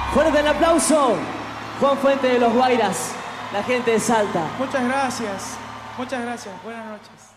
Fuerte el aplauso. Juan Fuente de los Guairas, la gente de Salta. Muchas gracias. Muchas gracias. Buenas noches.